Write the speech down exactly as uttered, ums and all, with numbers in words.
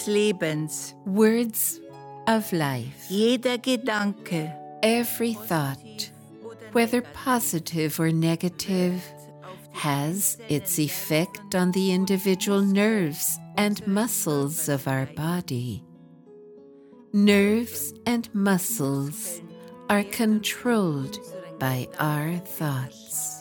Lebens. Words of life. Jeder Gedanke, Every thought, whether positive or negative, has its effect on the individual nerves and muscles of our body. Nerves and muscles are controlled by our thoughts.